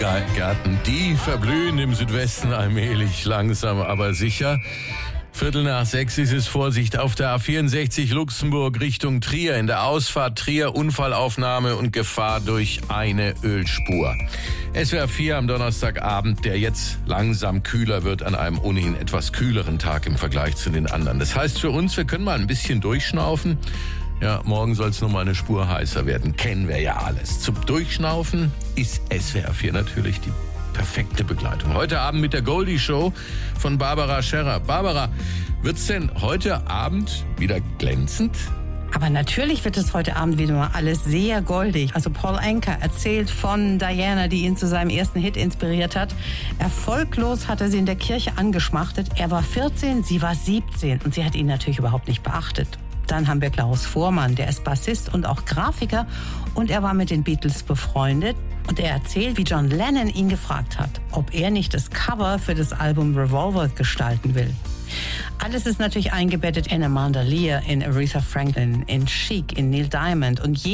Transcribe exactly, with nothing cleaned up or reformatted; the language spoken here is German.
Gärten, die verblühen im Südwesten allmählich, langsam, aber sicher. Viertel nach sechs ist es. Vorsicht auf der A vierundsechzig Luxemburg Richtung Trier. In der Ausfahrt Trier Unfallaufnahme und Gefahr durch eine Ölspur. S W R vier am Donnerstagabend, der jetzt langsam kühler wird an einem ohnehin etwas kühleren Tag im Vergleich zu den anderen. Das heißt für uns, wir können mal ein bisschen durchschnaufen. Ja, morgen soll es noch mal eine Spur heißer werden. Kennen wir ja alles. Zum Durchschnaufen ist S W R vier natürlich die perfekte Begleitung. Heute Abend mit der Goldie Show von Barbara Scherrer. Barbara, wird's denn heute Abend wieder glänzend? Aber natürlich wird es heute Abend wieder mal alles sehr goldig. Also Paul Anka erzählt von Diana, die ihn zu seinem ersten Hit inspiriert hat. Erfolglos hat er sie in der Kirche angeschmachtet. Er war vierzehn, sie war siebzehn und sie hat ihn natürlich überhaupt nicht beachtet. Dann haben wir Klaus Voormann, der ist Bassist und auch Grafiker und er war mit den Beatles befreundet. Und er erzählt, wie John Lennon ihn gefragt hat, ob er nicht das Cover für das Album Revolver gestalten will. Alles ist natürlich eingebettet in Amanda Lear, in Aretha Franklin, in Chic, in Neil Diamond und